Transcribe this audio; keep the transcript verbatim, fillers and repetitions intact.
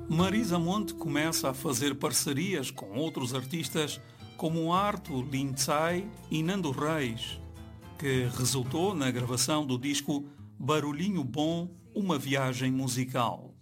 Marisa Monte começa a fazer parcerias com outros artistas como Arthur Lindsay e Nando Reis, que resultou na gravação do disco Barulhinho Bom, uma viagem musical.